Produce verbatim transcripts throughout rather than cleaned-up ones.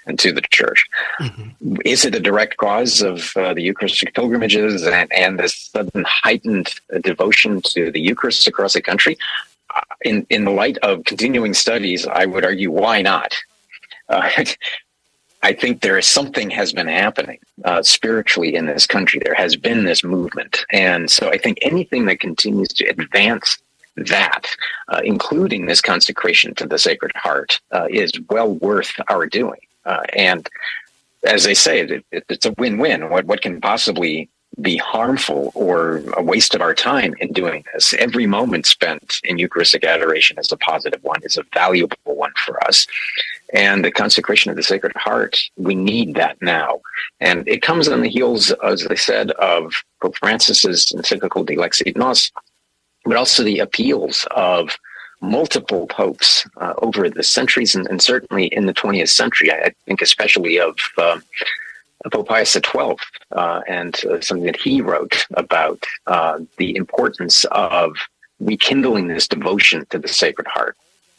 to the church. Mm-hmm. Is it a direct cause of uh, the Eucharistic pilgrimages and, and this sudden heightened devotion to the Eucharist across the country? Uh, in, in the light of continuing studies, I would argue, why not? Uh, I think there is something has been happening uh, spiritually in this country. There has been this movement. And so I think anything that continues to advance that, uh, including this consecration to the Sacred Heart, uh, is well worth our doing. Uh, and as they say, it, it, it's a win-win. What, what can possibly be harmful or a waste of our time in doing this? Every moment spent in Eucharistic adoration is a positive one, is a valuable one for us. And the consecration of the Sacred Heart, we need that now. And it comes on the heels, as I said, of Pope Francis's encyclical De Lexit Nos, but also the appeals of multiple popes uh, over the centuries, and, and certainly in the twentieth century. I think especially of uh, Pope Pius the twelfth, uh, and uh, something that he wrote about uh, the importance of rekindling this devotion to the Sacred Heart.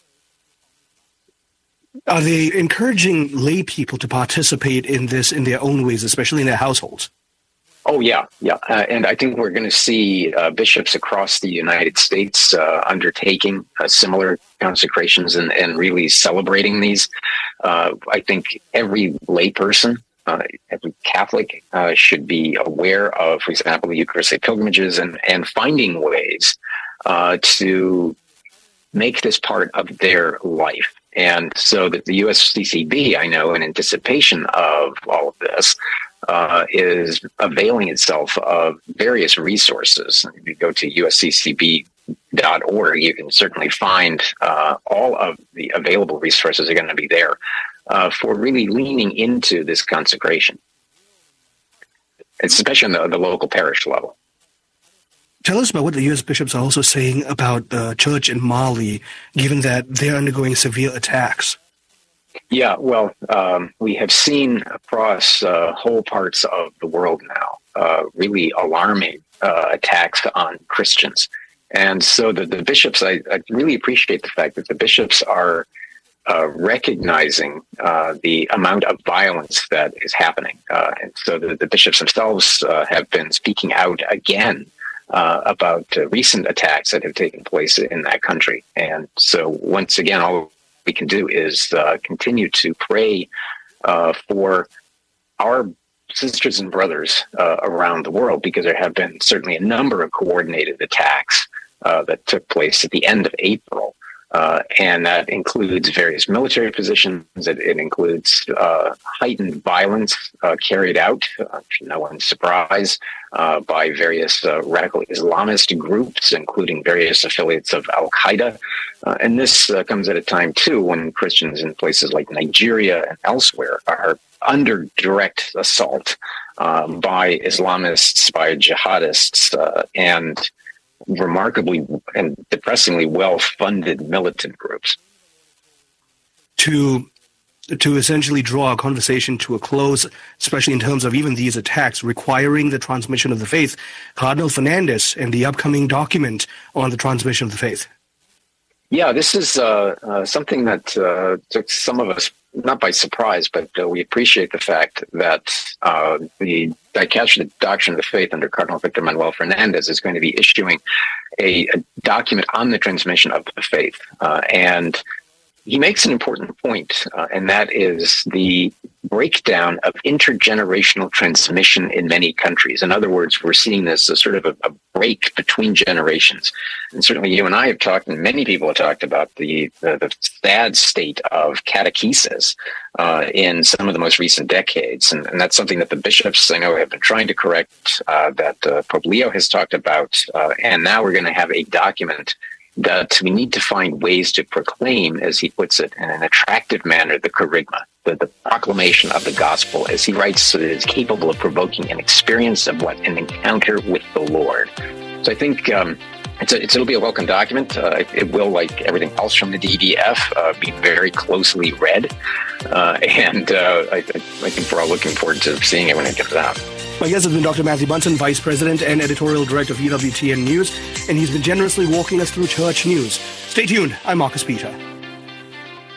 Are they encouraging lay people to participate in this in their own ways, especially in their households? Oh, yeah, yeah. Uh, and I think we're going to see uh, bishops across the United States uh, undertaking uh, similar consecrations and, and really celebrating these. Uh, I think every layperson, uh, every Catholic uh, should be aware of, for example, the Eucharistic pilgrimages and, and finding ways uh, to make this part of their life. And so that the U S C C B, I know, in anticipation of all of this, uh, is availing itself of various resources. If you go to U S C C B dot org, you can certainly find uh, all of the available resources are going to be there uh, for really leaning into this consecration, especially on the, the local parish level. Tell us about what the U S bishops are also saying about the church in Mali, given that they're undergoing severe attacks. Yeah, well, um, we have seen across uh, whole parts of the world now uh, really alarming uh, attacks on Christians. And so the, the bishops, I, I really appreciate the fact that the bishops are uh, recognizing uh, the amount of violence that is happening. Uh, and so the, the bishops themselves uh, have been speaking out again Uh, about uh, recent attacks that have taken place in that country. And so once again, all we can do is uh, continue to pray uh, for our sisters and brothers uh, around the world, because there have been certainly a number of coordinated attacks uh, that took place at the end of April. Uh, and that includes various military positions. It, it includes uh, heightened violence uh, carried out, uh, to no one's surprise, uh, by various uh, radical Islamist groups, including various affiliates of Al-Qaeda. Uh, and this uh, comes at a time, too, when Christians in places like Nigeria and elsewhere are under direct assault uh, by Islamists, by jihadists, uh, and remarkably and depressingly well-funded militant groups. To to essentially draw our conversation to a close, especially in terms of even these attacks requiring the transmission of the faith, Cardinal Fernandez and the upcoming document on the transmission of the faith. Yeah, this is uh, uh, something that uh, took some of us not by surprise, but uh, we appreciate the fact that uh, the Dicastery Doctrine of the Faith under Cardinal Victor Manuel Fernandez is going to be issuing a, a document on the transmission of the faith. Uh, and he makes an important point, uh, and that is the breakdown of intergenerational transmission in many countries. In other words, we're seeing this as sort of a, a break between generations. And certainly you and I have talked, and many people have talked about the, the, the sad state of catechesis uh, in some of the most recent decades. And, and that's something that the bishops, I know, have been trying to correct, uh, that uh, Pope Leo has talked about. Uh, and now we're going to have a document that we need to find ways to proclaim, as he puts it, in an attractive manner, the kerygma, the, the proclamation of the gospel, as he writes, so that it's capable of provoking an experience of what? An encounter with the Lord. So I think um, it's a, it's, it'll be a welcome document. Uh, it, it will, like everything else from the D D F, uh, be very closely read. Uh, and uh, I, I think we're all looking forward to seeing it when it comes out. My guest has been Doctor Matthew Bunson, Vice President and Editorial Director of E W T N News, and he's been generously walking us through church news. Stay tuned. I'm Marcus Peter.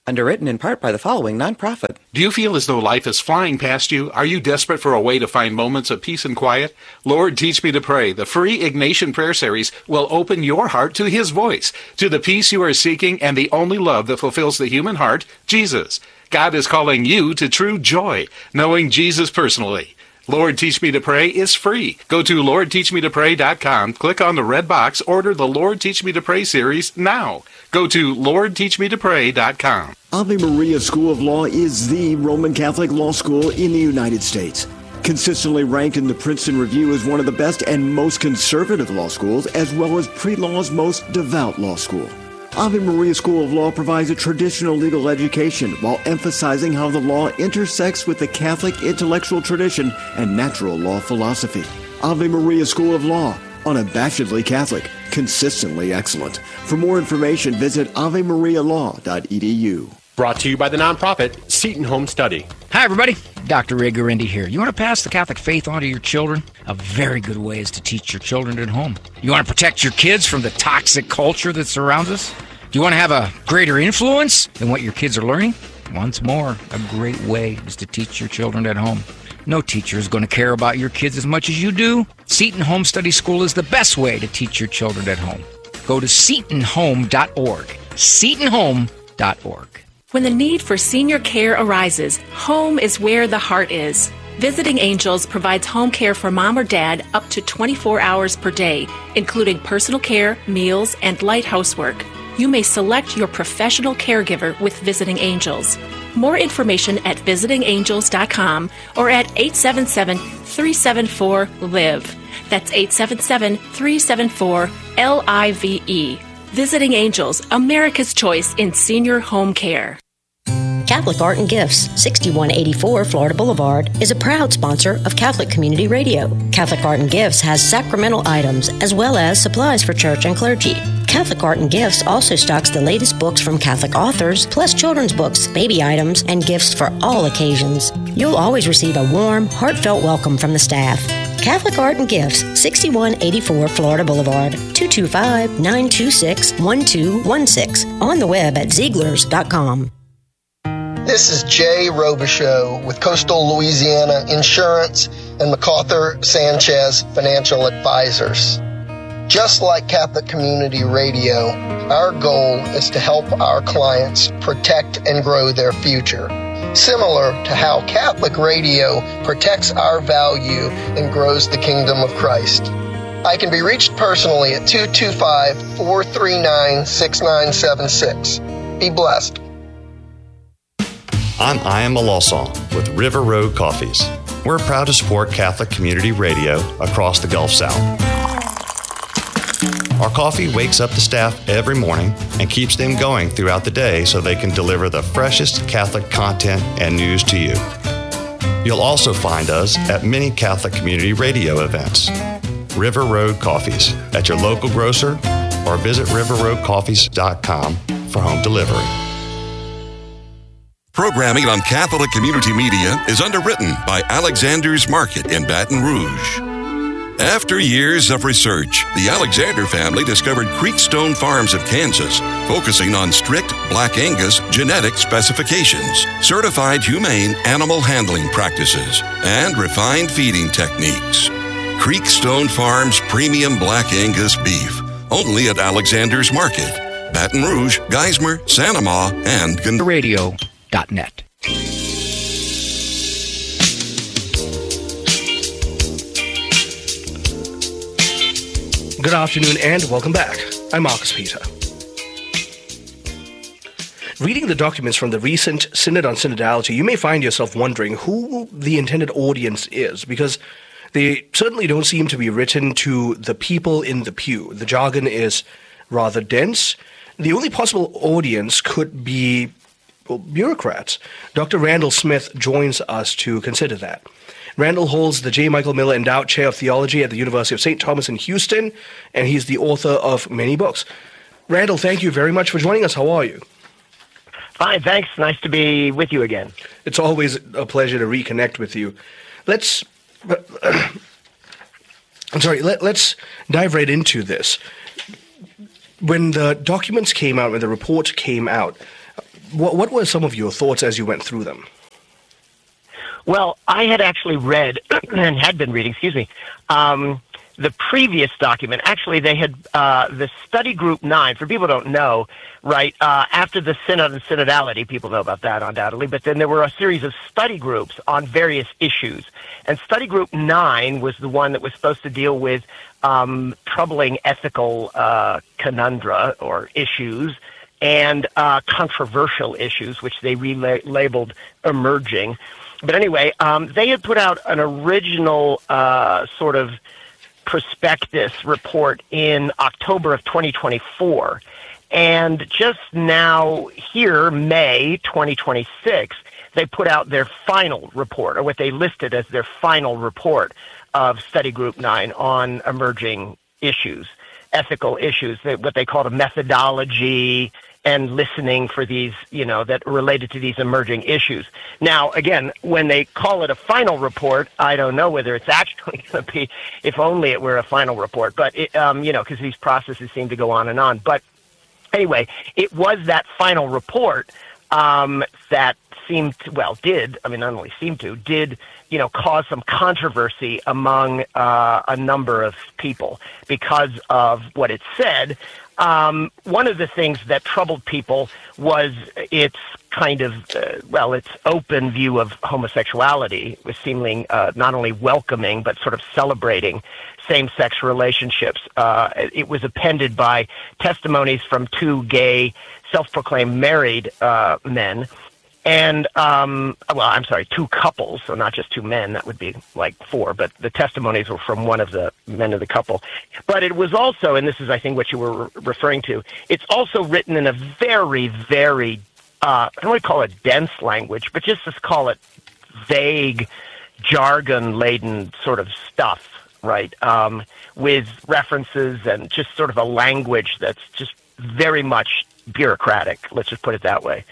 Underwritten in part by the following nonprofit. Do you feel as though life is flying past you? Are you desperate for a way to find moments of peace and quiet? Lord, Teach Me to Pray, the free Ignatian prayer series, will open your heart to His voice, to the peace you are seeking and the only love that fulfills the human heart, Jesus. God is calling you to true joy, knowing Jesus personally. Lord, Teach Me to Pray is free. Go to lord teach me to pray dot com, click on the red box, order the Lord Teach Me to Pray series now. Go to lord teach me to pray dot com. Ave Maria School of Law is the Roman Catholic law school in the United States. Consistently ranked in the Princeton Review as one of the best and most conservative law schools, as well as pre-law's most devout law school. Ave Maria School of Law provides a traditional legal education while emphasizing how the law intersects with the Catholic intellectual tradition and natural law philosophy. Ave Maria School of Law, unabashedly Catholic, consistently excellent. For more information, visit ave maria law dot e d u. Brought to you by the nonprofit Seton Home Study. Hi, everybody. Doctor Ray Guarendi here. You want to pass the Catholic faith on to your children? A very good way is to teach your children at home. You want to protect your kids from the toxic culture that surrounds us? Do you want to have a greater influence than what your kids are learning? Once more, a great way is to teach your children at home. No teacher is going to care about your kids as much as you do. Seton Home Study School is the best way to teach your children at home. Go to seton home dot org. seton home dot org. When the need for senior care arises, home is where the heart is. Visiting Angels provides home care for mom or dad up to twenty-four hours per day, including personal care, meals, and light housework. You may select your professional caregiver with Visiting Angels. More information at visiting angels dot com or at eight seven seven, three seven four, L I V E. That's eight seven seven, three seven four, L I V E. Visiting Angels, America's choice in senior home care. Catholic Art and Gifts, sixty-one eighty-four Florida Boulevard, is a proud sponsor of Catholic Community Radio. Catholic Art and Gifts has sacramental items as well as supplies for church and clergy. Catholic Art and Gifts also stocks the latest books from Catholic authors, plus children's books, baby items, and gifts for all occasions. You'll always receive a warm, heartfelt welcome from the staff. Catholic Art and Gifts, sixty-one eighty-four Florida Boulevard, two two five, nine two six, one two one six. On the web at Zieglers dot com. This is Jay Robichaux with Coastal Louisiana Insurance and MacArthur Sanchez Financial Advisors. Just like Catholic Community Radio, our goal is to help our clients protect and grow their future, similar to how Catholic Radio protects our value and grows the kingdom of Christ. I can be reached personally at two two five, four three nine, six nine seven six. Be blessed. I'm Ian Malosong with River Road Coffees. We're proud to support Catholic Community Radio across the Gulf South. Our coffee wakes up the staff every morning and keeps them going throughout the day so they can deliver the freshest Catholic content and news to you. You'll also find us at many Catholic Community Radio events. River Road Coffees at your local grocer or visit river road coffees dot com for home delivery. Programming on Catholic Community Media is underwritten by Alexander's Market in Baton Rouge. After years of research, the Alexander family discovered Creekstone Farms of Kansas, focusing on strict Black Angus genetic specifications, certified humane animal handling practices, and refined feeding techniques. Creekstone Farms Premium Black Angus Beef, only at Alexander's Market, Baton Rouge, Geismar, Santa Ma, and Gon- Radio dot net. Good afternoon and welcome back. I'm Marcus Peter. Reading the documents from the recent Synod on Synodality, you may find yourself wondering who the intended audience is, because they certainly don't seem to be written to the people in the pew. The jargon is rather dense. The only possible audience could be well, bureaucrats. Doctor Randall Smith joins us to consider that. Randall holds the J. Michael Miller Endowed Chair of Theology at the University of Saint Thomas in Houston, and he's the author of many books. Randall, thank you very much for joining us. How are you? Fine, thanks. Nice to be with you again. It's always a pleasure to reconnect with you. Let's, I'm sorry, let, let's dive right into this. When the documents came out, when the report came out, what, what were some of your thoughts as you went through them? Well, I had actually read and had been reading, excuse me, um, the previous document. Actually, they had uh, the Study Group nine. For people who don't know, right, uh, after the Synod and Synodality, people know about that undoubtedly, but then there were a series of study groups on various issues. And Study Group nine was the one that was supposed to deal with um, troubling ethical uh, conundra or issues and uh, controversial issues, which they relabeled emerging. But anyway, um, they had put out an original uh, sort of prospectus report in October of twenty twenty-four. And just now here, May twenty twenty-six, they put out their final report, or what they listed as their final report of Study Group nine on emerging issues, ethical issues, what they called a methodology and listening for these, you know, that are related to these emerging issues. Now, again, when they call it a final report, I don't know whether it's actually going to be, if only it were a final report, but, it, um, you know, because these processes seem to go on and on. But anyway, it was that final report um, that seemed to, well, did, I mean, not only seemed to, did, you know, cause some controversy among uh, a number of people because of what it said. Um, one of the things that troubled people was its kind of, uh, well, its open view of homosexuality, was seeming uh, not only welcoming, but sort of celebrating same-sex relationships. Uh, it was appended by testimonies from two gay, self-proclaimed married uh, men. And, um, well, I'm sorry, two couples, so not just two men, that would be like four, but the testimonies were from one of the men of the couple. But it was also, and this is, I think, what you were re- referring to, it's also written in a very, very, uh, I don't want to call it dense language, but just let's call it vague, jargon-laden sort of stuff, right, um, with references and just sort of a language that's just very much bureaucratic, let's just put it that way.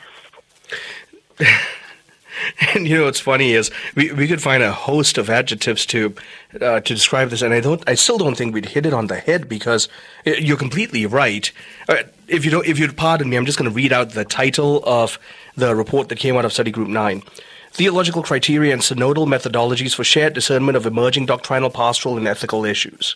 And you know what's funny is we, we could find a host of adjectives to uh, to describe this, and I don't I still don't think we'd hit it on the head because you're completely right. Uh, if you don't, if you'd pardon me, I'm just going to read out the title of the report that came out of Study Group nine: Theological Criteria and Synodal Methodologies for Shared Discernment of Emerging Doctrinal, Pastoral, and Ethical Issues.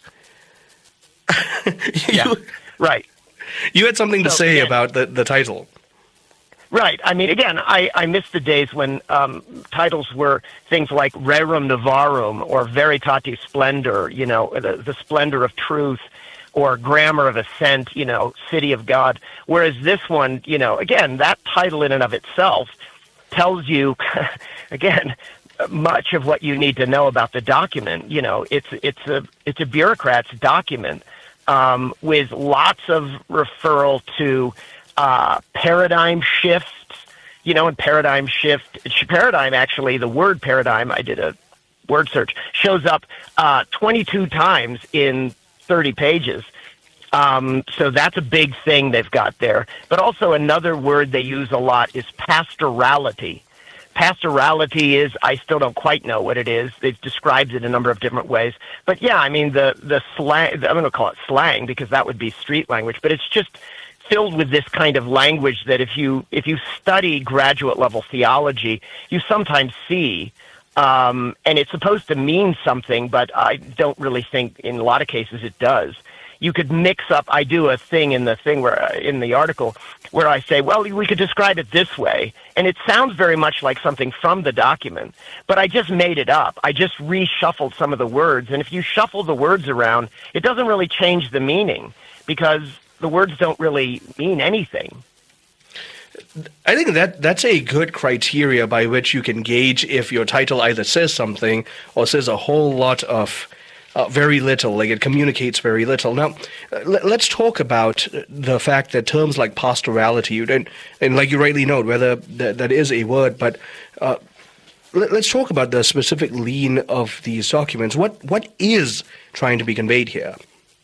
you, yeah, right. You had something to so, say yeah. about the, the title. Right. I mean, again, I, I miss the days when um, titles were things like Rerum Novarum or Veritatis Splendor, you know, the, the splendor of truth, or Grammar of Assent, you know, City of God. Whereas this one, you know, again, that title in and of itself tells you, again, much of what you need to know about the document. You know, it's it's a it's a bureaucrat's document um, with lots of referral to Uh, paradigm shifts, you know, and paradigm shift, paradigm actually, the word paradigm, I did a word search, shows up uh, twenty-two times in thirty pages. Um, so that's a big thing they've got there. But also another word they use a lot is pastorality. Pastorality is, I still don't quite know what it is. They've described it a number of different ways. But yeah, I mean, the, the slang, I'm going to call it slang because that would be street language, but it's just filled with this kind of language that if you if you study graduate level theology, you sometimes see, um, and it's supposed to mean something, but I don't really think in a lot of cases it does. You could mix up. I do a thing in the thing where in the article where I say, well, we could describe it this way, and it sounds very much like something from the document, but I just made it up. I just reshuffled some of the words, and if you shuffle the words around, it doesn't really change the meaning because the words don't really mean anything. I think that that's a good criteria by which you can gauge if your title either says something or says a whole lot of uh, very little, like it communicates very little. Now, l- let's talk about the fact that terms like pastorality, and, and like you rightly note, whether th- that is a word, but uh, l- let's talk about the specific lean of these documents. What What is trying to be conveyed here?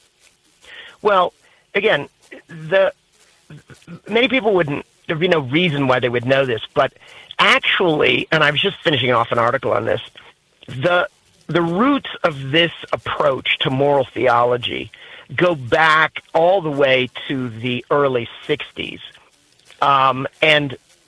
Well, again, the many people wouldn't, there'd be no reason why they would know this, but actually, and I was just finishing off an article on this, the the roots of this approach to moral theology go back all the way to the early sixties. Um, and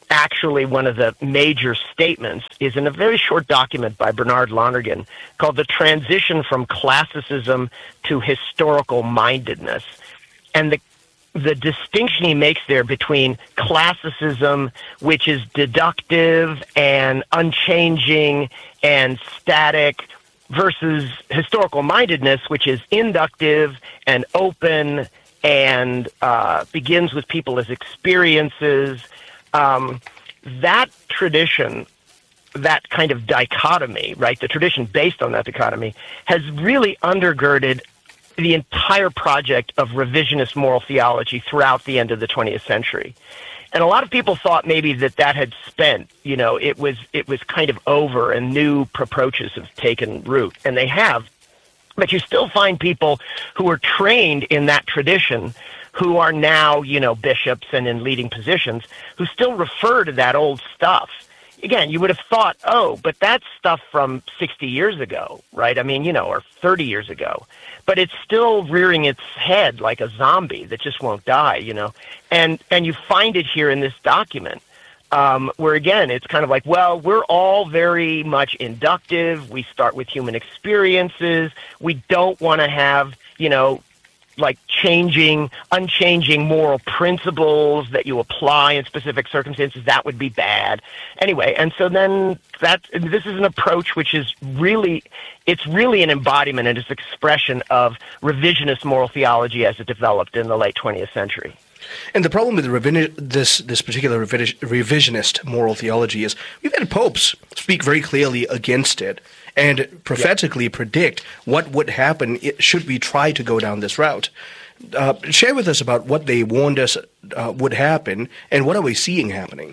actually one of the major statements is in a very short document by Bernard Lonergan called The Transition from Classicism to Historical Mindedness. And the the distinction he makes there between classicism, which is deductive and unchanging and static, versus historical mindedness, which is inductive and open and uh, begins with people as experiences. Um, that tradition, that kind of dichotomy, right, the tradition based on that dichotomy, has really undergirded the entire project of revisionist moral theology throughout the end of the twentieth century. And a lot of people thought maybe that that had spent, you know, it was it was kind of over and new approaches have taken root, and they have. But you still find people who are trained in that tradition who are now, you know, bishops and in leading positions who still refer to that old stuff. Again, you would have thought, oh, but that's stuff from sixty years ago, right? I mean, you know, or thirty years ago. But it's still rearing its head like a zombie that just won't die, you know. And and you find it here in this document, um, where, again, it's kind of like, well, we're all very much inductive. We start with human experiences. We don't want to have, you know, like changing, unchanging moral principles that you apply in specific circumstances. That would be bad. Anyway, and so then that this is an approach which is really, it's really an embodiment and its expression of revisionist moral theology as it developed in the late twentieth century. And the problem with the revi- this this particular revi- revisionist moral theology is we've had popes speak very clearly against it and prophetically yeah. predict what would happen should we try to go down this route. Uh, share with us about what they warned us uh, would happen, and what are we seeing happening?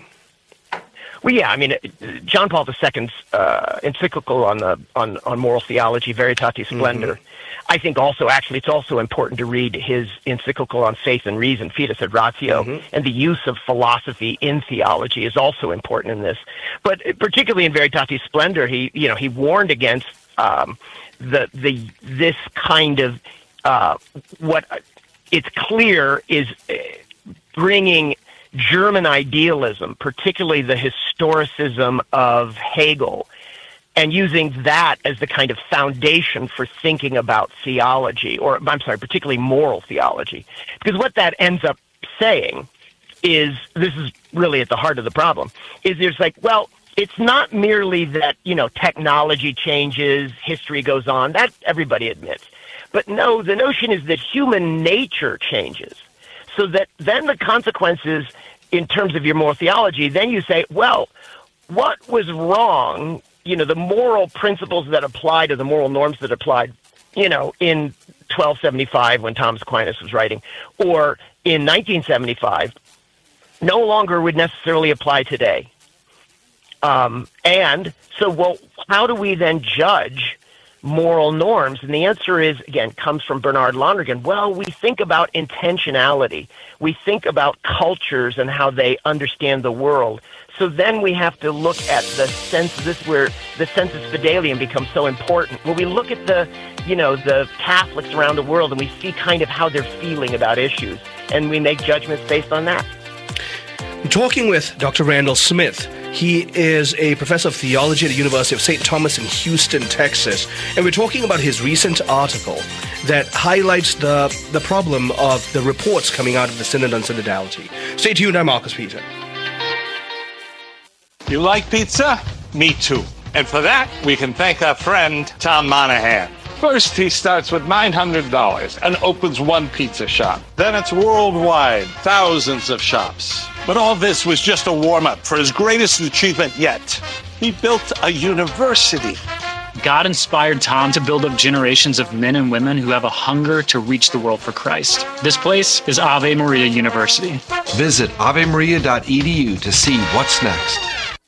Well, yeah, I mean, John Paul the Second's uh, encyclical on the on, on moral theology, Veritatis Splendor. Mm-hmm. I think also, actually, it's also important to read his encyclical on faith and reason, Fides et Ratio, mm-hmm. and the use of philosophy in theology is also important in this. But particularly in Veritatis Splendor, he, you know, he warned against um, the the this kind of uh, what it's clear is bringing German idealism, particularly the historicism of Hegel, and using that as the kind of foundation for thinking about theology, or I'm sorry, particularly moral theology. Because what that ends up saying is, this is really at the heart of the problem, is there's like, well, it's not merely that, you know, technology changes, history goes on, that everybody admits. But no, the notion is that human nature changes. So that then the consequences in terms of your moral theology, then you say, well, what was wrong, you know, the moral principles that apply to the moral norms that applied, you know, in twelve seventy-five when Thomas Aquinas was writing, or in nineteen seventy-five, no longer would necessarily apply today. Um, and so, well, how do we then judge moral norms? And the answer is, again, comes from Bernard Lonergan. Well, we think about intentionality. We think about cultures and how they understand the world. So then we have to look at the sense, this where the sensus fidelium becomes so important. When we look at the, you know, the Catholics around the world and we see kind of how they're feeling about issues, and we make judgments based on that. I'm talking with Doctor Randall Smith. He is a professor of theology at the University of Saint Thomas in Houston, Texas. And we're talking about his recent article that highlights the, the problem of the reports coming out of the Synod on Synodality. Stay tuned, I'm Marcus Peter. You like pizza? Me too. And for that, we can thank our friend Tom Monahan. First, he starts with nine hundred dollars and opens one pizza shop. Then it's worldwide, thousands of shops. But all this was just a warm-up for his greatest achievement yet. He built a university. God inspired Tom to build up generations of men and women who have a hunger to reach the world for Christ. This place is Ave Maria University. Visit ave maria dot e d u to see what's next.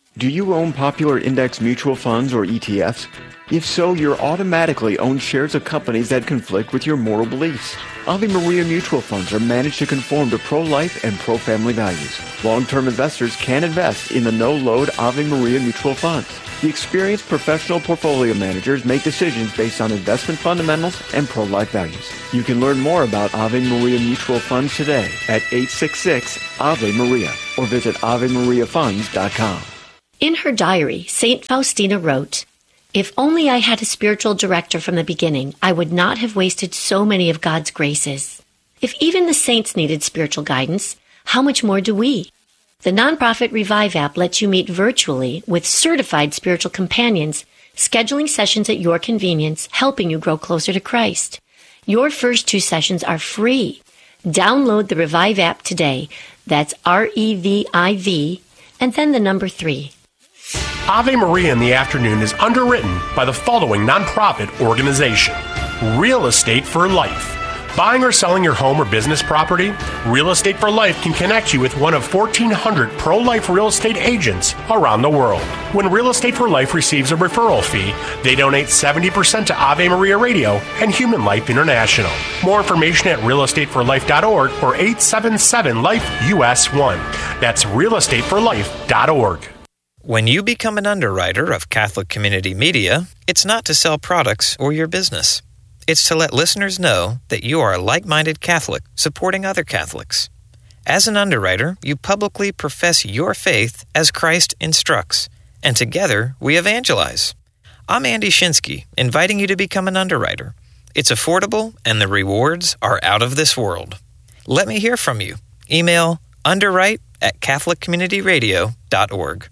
Do you own popular index mutual funds or E T Fs? If so, you're automatically own shares of companies that conflict with your moral beliefs. Ave Maria mutual funds are managed to conform to pro-life and pro-family values. Long-term investors can invest in the no-load Ave Maria mutual funds. The experienced professional portfolio managers make decisions based on investment fundamentals and pro-life values. You can learn more about Ave Maria mutual funds today at eight six six Ave Maria or visit ave maria funds dot com. In her diary, Saint Faustina wrote, "If only I had a spiritual director from the beginning, I would not have wasted so many of God's graces. If even the saints needed spiritual guidance, how much more do we?" The nonprofit Revive app lets you meet virtually with certified spiritual companions, scheduling sessions at your convenience, helping you grow closer to Christ. Your first two sessions are free. Download the Revive app today. That's R E V I V, and then the number three. Ave Maria in the Afternoon is underwritten by the following nonprofit organization: Real Estate for Life. Buying or selling your home or business property? Real Estate for Life can connect you with one of fourteen hundred pro-life real estate agents around the world. When Real Estate for Life receives a referral fee, they donate seventy percent to Ave Maria Radio and Human Life International. More information at real estate for life dot org or eight seven seven life U S one. That's real estate for life dot org. When you become an underwriter of Catholic Community Media, it's not to sell products or your business. It's to let listeners know that you are a like-minded Catholic supporting other Catholics. As an underwriter, you publicly profess your faith as Christ instructs, and together we evangelize. I'm Andy Shinsky, inviting you to become an underwriter. It's affordable, and the rewards are out of this world. Let me hear from you. Email underwrite at catholic community radio dot org.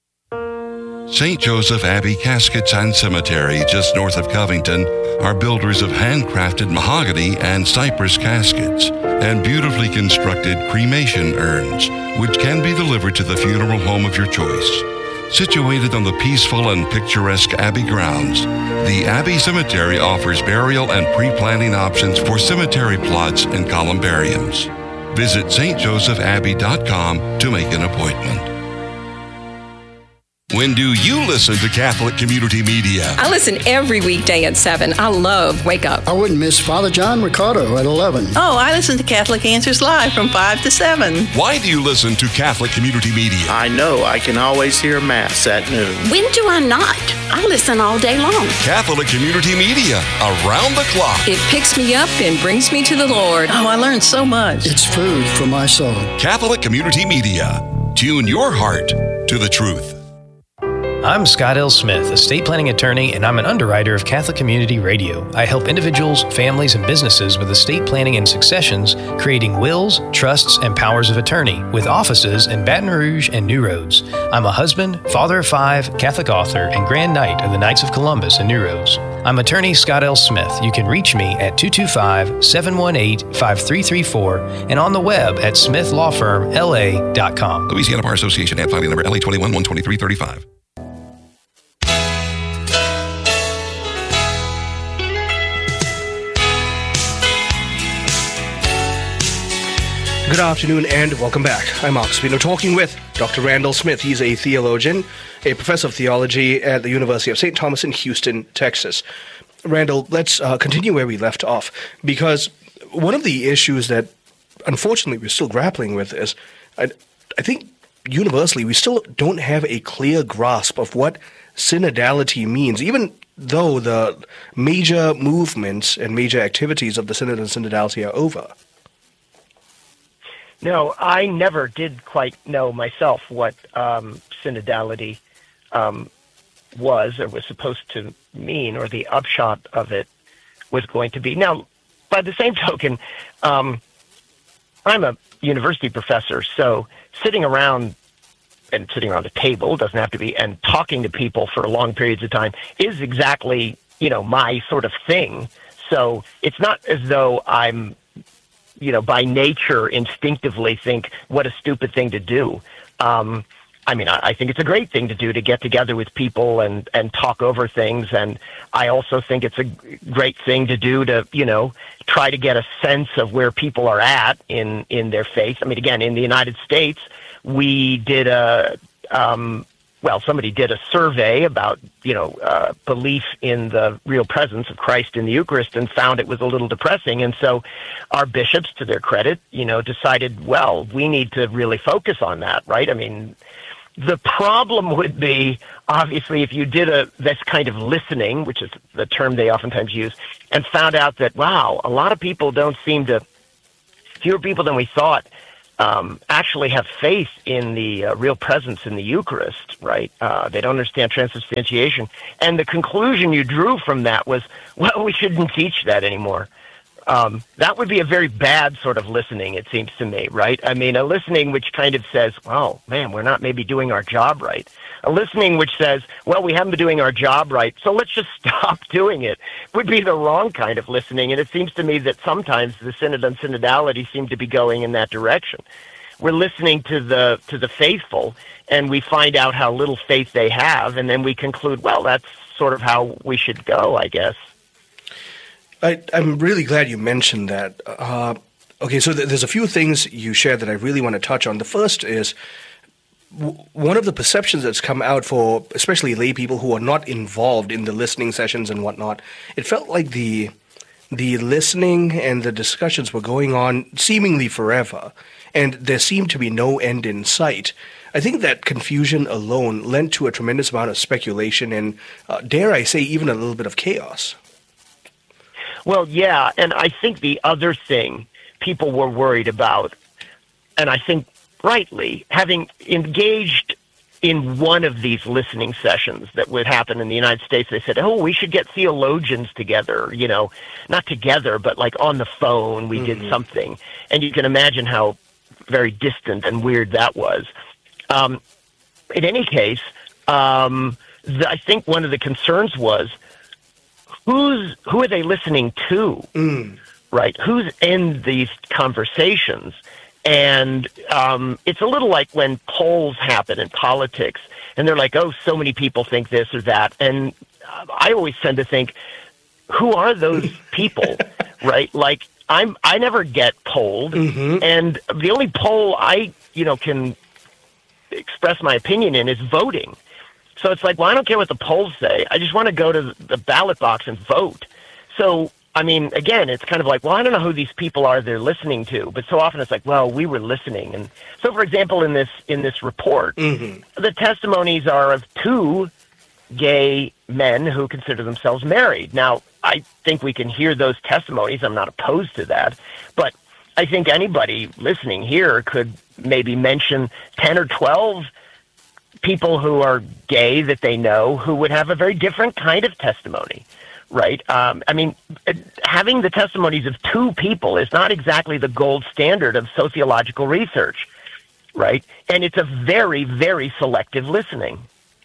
Saint Joseph Abbey Caskets and Cemetery, just north of Covington, are builders of handcrafted mahogany and cypress caskets and beautifully constructed cremation urns, which can be delivered to the funeral home of your choice. Situated on the peaceful and picturesque Abbey grounds, the Abbey Cemetery offers burial and pre-planning options for cemetery plots and columbariums. Visit s t joseph abbey dot com to make an appointment. When do you listen to Catholic Community Media? I listen every weekday at seven. I love Wake Up. I wouldn't miss Father John Ricardo at eleven. Oh, I listen to Catholic Answers Live from five to seven. Why do you listen to Catholic Community Media? I know I can always hear Mass at noon. When do I not? I listen all day long. Catholic Community Media, around the clock. It picks me up and brings me to the Lord. Oh, I learned so much. It's food for my soul. Catholic Community Media. Tune your heart to the truth. I'm Scott L. Smith, estate planning attorney, and I'm an underwriter of Catholic Community Radio. I help individuals, families, and businesses with estate planning and successions, creating wills, trusts, and powers of attorney, with offices in Baton Rouge and New Roads. I'm a husband, father of five, Catholic author, and Grand Knight of the Knights of Columbus in New Roads. I'm attorney Scott L. Smith. You can reach me at two two five, seven one eight, five three three four and on the web at smith law firm l a dot com. Louisiana Bar Association, ad filing number L A twenty-one one twenty-three thirty-five. Good afternoon and welcome back. I'm Mark Spino, talking with Doctor Randall Smith. He's a theologian, a professor of theology at the University of Saint Thomas in Houston, Texas. Randall, let's uh, continue where we left off, because one of the issues that unfortunately we're still grappling with is, I, I think universally we still don't have a clear grasp of what synodality means, even though the major movements and major activities of the synod and synodality are over. No, I never did quite know myself what um, synodality um, was or was supposed to mean, or the upshot of it was going to be. Now, by the same token, um, I'm a university professor, so sitting around and sitting around a table, doesn't have to be, and talking to people for long periods of time is exactly, you know, my sort of thing. So it's not as though I'm, you know, by nature instinctively think what a stupid thing to do. Um, I mean, I, I think it's a great thing to do, to get together with people and, and talk over things. And I also think it's a great thing to do to, you know, try to get a sense of where people are at in, in their faith. I mean, again, in the United States, we did a, um, well, somebody did a survey about, you know, uh, belief in the real presence of Christ in the Eucharist and found it was a little depressing. And so our bishops, to their credit, you know, decided, well, we need to really focus on that, right? I mean, the problem would be, obviously, if you did a this kind of listening, which is the term they oftentimes use, and found out that, wow, a lot of people don't seem to, fewer people than we thought, um, actually have faith in the uh, real presence in the Eucharist, right? Uh, they don't understand transubstantiation. And the conclusion you drew from that was, well, we shouldn't teach that anymore. Um, that would be a very bad sort of listening, it seems to me, right? I mean, a listening which kind of says, oh, man, we're not maybe doing our job right. A listening which says, well, we haven't been doing our job right, so let's just stop doing it, would be the wrong kind of listening. And it seems to me that sometimes the synod and synodality seem to be going in that direction. We're listening to the to the faithful, and we find out how little faith they have, and then we conclude, well, that's sort of how we should go, I guess. I, I'm really glad you mentioned that. Uh, okay, so th- there's a few things you shared that I really want to touch on. The first is w- one of the perceptions that's come out for especially lay people who are not involved in the listening sessions and whatnot. It felt like the the listening and the discussions were going on seemingly forever, and there seemed to be no end in sight. I think that confusion alone lent to a tremendous amount of speculation and, uh, dare I say, even a little bit of chaos. Well, yeah, and I think the other thing people were worried about, and I think rightly, having engaged in one of these listening sessions that would happen in the United States, they said, oh, we should get theologians together, you know, not together, but like on the phone, we mm-hmm. did something. And you can imagine how very distant and weird that was. Um, in any case, um, the, I think one of the concerns was, Who's who are they listening to, mm. right? Who's in these conversations? And um, it's a little like when polls happen in politics, and they're like, oh, so many people think this or that. And I always tend to think, who are those people, right? Like, I'm, I never get polled, mm-hmm. and the only poll I, you know, can express my opinion in is voting. So it's like, well, I don't care what the polls say. I just want to go to the ballot box and vote. So, I mean, again, it's kind of like, well, I don't know who these people are they're listening to. But so often it's like, well, we were listening. And so, for example, in this in this report, mm-hmm. the testimonies are of two gay men who consider themselves married. Now, I think we can hear those testimonies. I'm not opposed to that. But I think anybody listening here could maybe mention ten or twelve people who are gay that they know who would have a very different kind of testimony, right? Um, I mean, having the testimonies of two people is not exactly the gold standard of sociological research, right? And it's a very, very selective listening.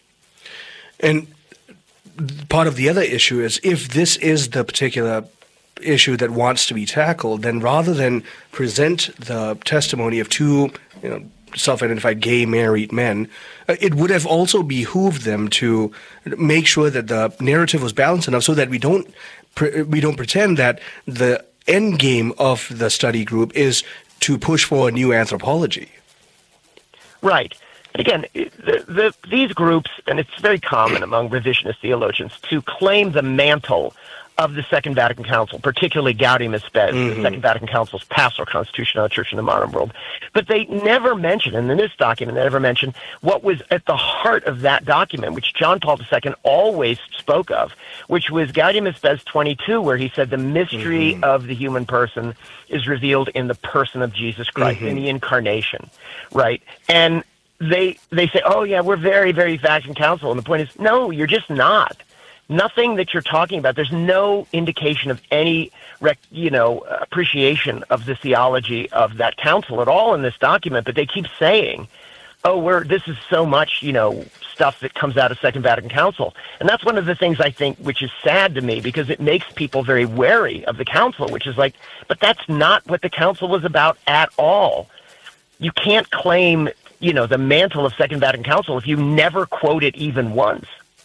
And part of the other issue is if this is the particular issue that wants to be tackled, then rather than present the testimony of two, you know, self-identified gay married men, uh, it would have also behooved them to make sure that the narrative was balanced enough so that we don't pre- we don't pretend that the end game of the study group is to push for a new anthropology. Right. And again, the, the, these groups, and it's very common among revisionist theologians, to claim the mantle of the Second Vatican Council, particularly Gaudium et Spes, mm-hmm. the Second Vatican Council's pastoral constitution on the Church in the modern world. But they never mention, and in this document, they never mention what was at the heart of that document, which John Paul the Second always spoke of, which was Gaudium et Spes twenty-two, where he said the mystery mm-hmm. of the human person is revealed in the person of Jesus Christ, mm-hmm. in the incarnation, right? And they they say, oh, yeah, we're very, very Vatican Council. And the point is, no, you're just not. Nothing that you're talking about. There's no indication of any, rec, you know, appreciation of the theology of that council at all in this document. But they keep saying, "Oh, we're this is so much, you know, stuff that comes out of Second Vatican Council," and that's one of the things I think which is sad to me because it makes people very wary of the council. Which is like, but that's not what the council was about at all. You can't claim, you know, the mantle of Second Vatican Council if you never quote it even once.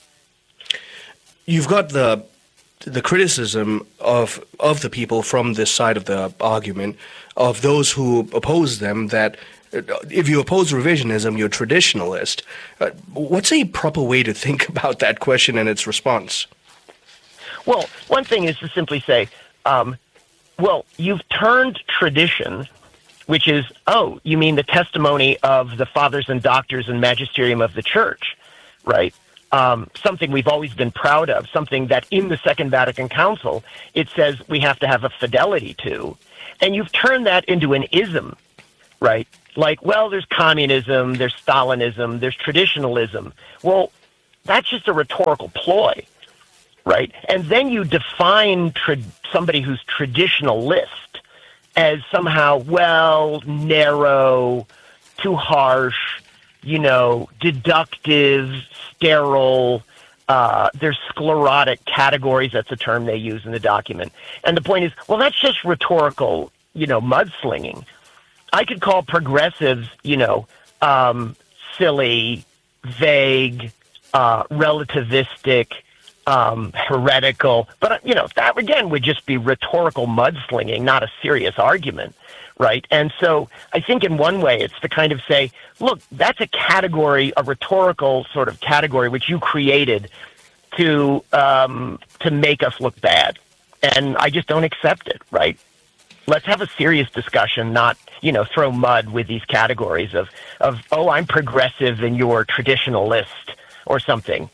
You've got the the criticism of of the people from this side of the argument, of those who oppose them, that if you oppose revisionism, you're traditionalist. Uh, what's a proper way to think about that question and its response? Well, one thing is to simply say, um, well, you've turned tradition, which is, oh, you mean the testimony of the fathers and doctors and magisterium of the church, right? Um, something we've always been proud of, something that in the Second Vatican Council, it says we have to have a fidelity to. And you've turned that into an ism, right? Like, well, there's communism, there's Stalinism, there's traditionalism. Well, that's just a rhetorical ploy, right? And then you define tra- somebody who's traditionalist as somehow, well, narrow, too harsh, you know, deductive, sterile. Uh, there's sclerotic categories. That's a term they use in the document. And the point is, well, that's just rhetorical, you know, mudslinging. I could call progressives, you know, um, silly, vague, uh, relativistic, um, heretical. But, you know, that, again, would just be rhetorical mudslinging, not a serious argument, right? And so I think in one way it's to kind of say, look, that's a category, a rhetorical sort of category which you created to um, to make us look bad. And I just don't accept it, right? Let's have a serious discussion, not, you know, throw mud with these categories of, of oh, I'm progressive and you're traditionalist or something.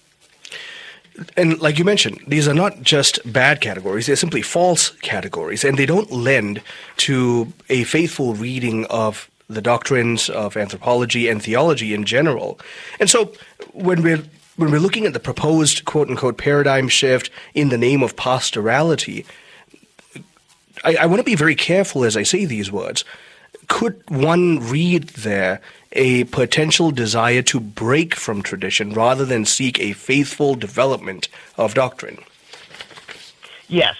And like you mentioned, these are not just bad categories, they're simply false categories, and they don't lend to a faithful reading of the doctrines of anthropology and theology in general. And so when we're when we're looking at the proposed quote-unquote paradigm shift in the name of pastorality, I, I want to be very careful as I say these words. Could one read there a potential desire to break from tradition rather than seek a faithful development of doctrine? Yes.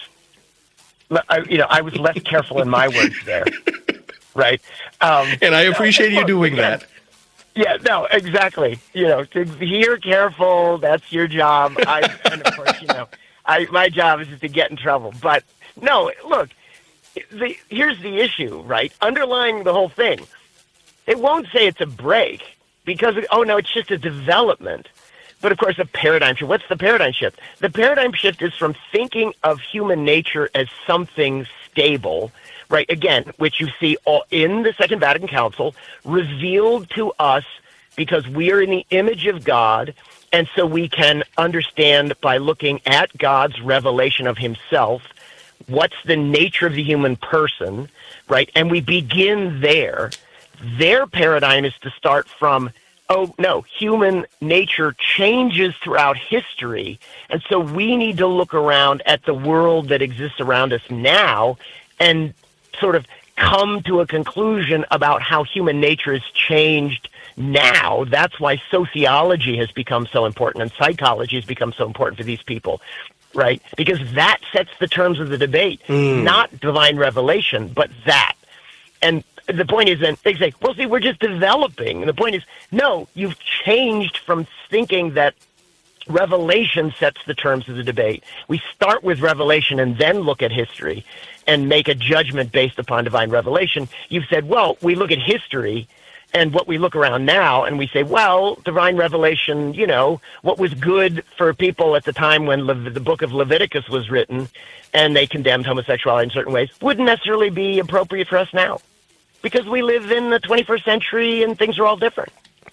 I, you know, I was less careful in my words there, right? Um, and I appreciate you doing that. Yeah, no, exactly. You know, to hear careful, that's your job. I, and of course, you know, I, my job is to get in trouble. But no, look, the, here's the issue, right? Underlying the whole thing, it won't say it's a break because, oh, no, it's just a development. But, of course, a paradigm shift. What's the paradigm shift? The paradigm shift is from thinking of human nature as something stable, right, again, which you see all in the Second Vatican Council, revealed to us because we are in the image of God, and so we can understand by looking at God's revelation of himself what's the nature of the human person, right? And we begin there. Their paradigm is to start from, oh, no, human nature changes throughout history, and so we need to look around at the world that exists around us now and sort of come to a conclusion about how human nature has changed now. That's why sociology has become so important and psychology has become so important for these people, right? Because that sets the terms of the debate, mm. not divine revelation, but that. And the point is then they say, well, see, we're just developing. And the point is, no, you've changed from thinking that revelation sets the terms of the debate. We start with revelation and then look at history and make a judgment based upon divine revelation. You've said, well, we look at history and what we look around now and we say, well, divine revelation, you know, what was good for people at the time when Le- the book of Leviticus was written and they condemned homosexuality in certain ways wouldn't necessarily be appropriate for us now because we live in the twenty-first century and things are all different.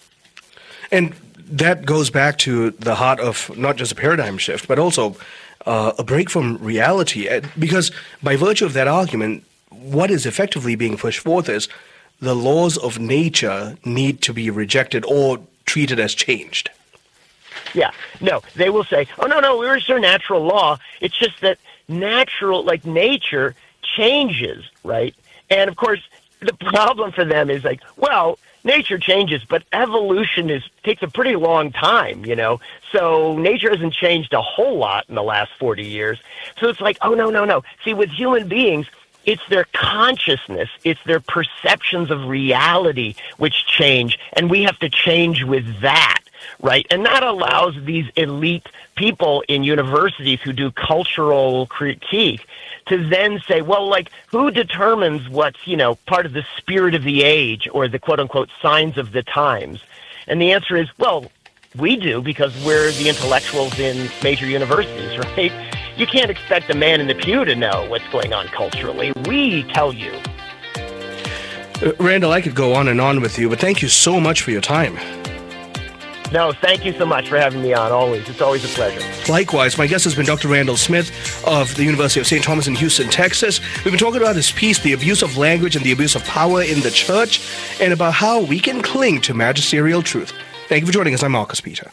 And that goes back to the heart of not just a paradigm shift, but also uh, a break from reality. Because by virtue of that argument, what is effectively being pushed forth is the laws of nature need to be rejected or treated as changed. Yeah, no, they will say, oh, no, no, we're sure natural law. It's just that natural, like nature, changes, right? And, of course, the problem for them is like, well, nature changes, but evolution is takes a pretty long time, you know. So nature hasn't changed a whole lot in the last forty years. So it's like, oh, no, no, no. See, with human beings, it's their consciousness, it's their perceptions of reality which change, and we have to change with that. right? And that allows these elite people in universities who do cultural critique to then say, well, like, who determines what's, you know, part of the spirit of the age or the quote-unquote signs of the times? And the answer is, well, we do, because we're the intellectuals in major universities, right? You can't expect the man in the pew to know what's going on culturally. We tell you. Uh, Randall, I could go on and on with you, but thank you so much for your time. No, thank you so much for having me on, always. It's always a pleasure. Likewise, my guest has been Doctor Randall Smith of the University of Saint Thomas in Houston, Texas. We've been talking about his piece, The Abuse of Language and the Abuse of Power in the Church, and about how we can cling to magisterial truth. Thank you for joining us. I'm Marcus Peter.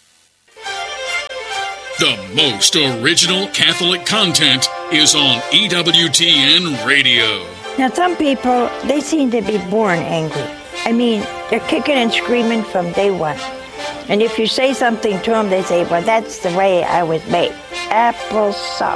The most original Catholic content is on E W T N Radio. Now, some people, they seem to be born angry. I mean, they're kicking and screaming from day one. And if you say something to them, they say, well, that's the way I was made. Applesauce.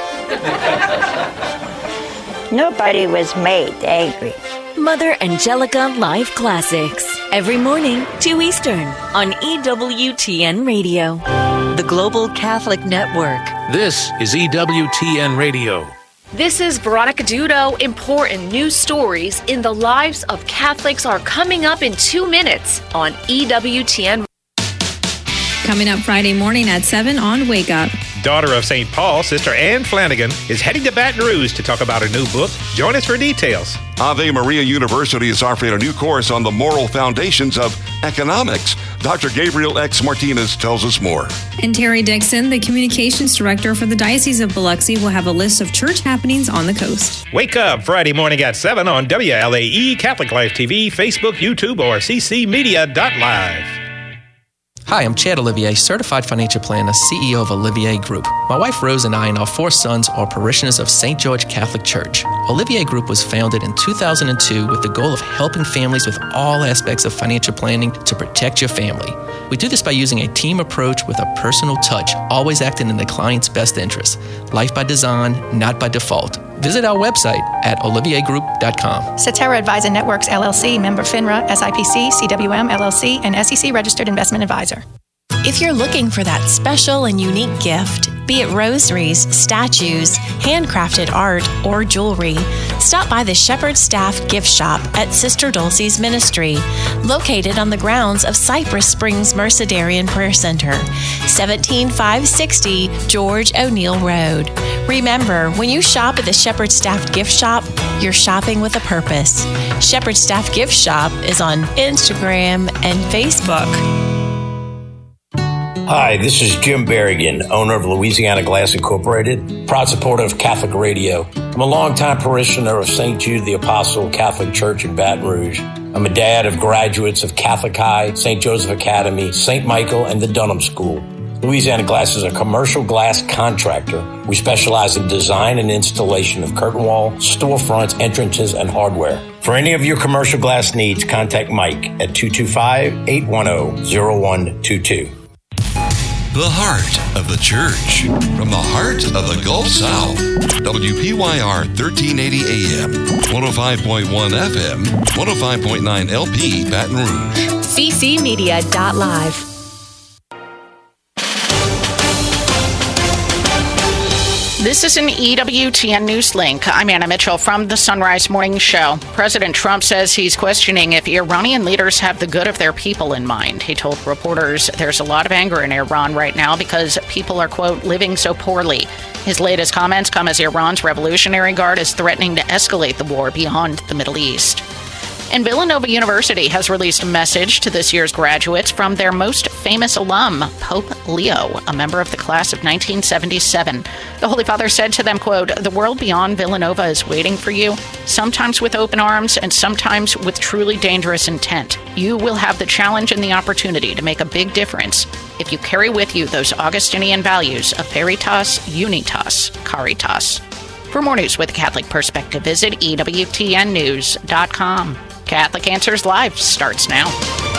Nobody was made angry. Mother Angelica Live Classics. Every morning, two Eastern, on E W T N Radio. The Global Catholic Network. This is E W T N Radio. This is Veronica Dudo. Important news stories in the lives of Catholics are coming up in two minutes on E W T N. Coming up Friday morning at seven on Wake Up. Daughter of Saint Paul, Sister Anne Flanagan, is heading to Baton Rouge to talk about her new book. Join us for details. Ave Maria University is offering a new course on the moral foundations of economics. Doctor Gabriel X. Martinez tells us more. And Terry Dixon, the communications director for the Diocese of Biloxi, will have a list of church happenings on the coast. Wake Up Friday morning at seven on W L A E, Catholic Life T V, Facebook, YouTube, or c c media dot live. Hi, I'm Chad Olivier, Certified Financial Planner, C E O of Olivier Group. My wife Rose and I and our four sons are parishioners of Saint George Catholic Church. Olivier Group was founded in two thousand two with the goal of helping families with all aspects of financial planning to protect your family. We do this by using a team approach with a personal touch, always acting in the client's best interest. Life by design, not by default. Visit our website at olivier group dot com. Cetera Advisor Networks, L L C, member FINRA, S I P C, C W M, L L C, and S E C registered investment advisor. If you're looking for that special and unique gift, be it rosaries, statues, handcrafted art, or jewelry, stop by the Shepherd Staff Gift Shop at Sister Dulcie's Ministry, located on the grounds of Cypress Springs Mercedarian Prayer Center, seventeen five sixty George O'Neill Road. Remember, when you shop at the Shepherd Staff Gift Shop, you're shopping with a purpose. Shepherd Staff Gift Shop is on Instagram and Facebook. Hi, this is Jim Berrigan, owner of Louisiana Glass Incorporated, proud supporter of Catholic Radio. I'm a longtime parishioner of Saint Jude the Apostle Catholic Church in Baton Rouge. I'm a dad of graduates of Catholic High, Saint Joseph Academy, Saint Michael, and the Dunham School. Louisiana Glass is a commercial glass contractor. We specialize in design and installation of curtain wall, storefronts, entrances, and hardware. For any of your commercial glass needs, contact Mike at two two five, eight one zero, zero one two two. The heart of the church. From the heart of the Gulf South. W P Y R thirteen eighty A M, one oh five point one F M, one oh five point nine L P, Baton Rouge. c c media dot live. This is an E W T N News Link. I'm Anna Mitchell from the Sunrise Morning Show. President Trump says he's questioning if Iranian leaders have the good of their people in mind. He told reporters there's a lot of anger in Iran right now because people are, quote, living so poorly. His latest comments come as Iran's Revolutionary Guard is threatening to escalate the war beyond the Middle East. And Villanova University has released a message to this year's graduates from their most famous alum, Pope Leo, a member of the class of nineteen seventy-seven. The Holy Father said to them, quote, "The world beyond Villanova is waiting for you, sometimes with open arms and sometimes with truly dangerous intent. You will have the challenge and the opportunity to make a big difference if you carry with you those Augustinian values of Veritas, Unitas, Caritas." For more news with a Catholic perspective, visit E W T N news dot com. Catholic Answers Live starts now.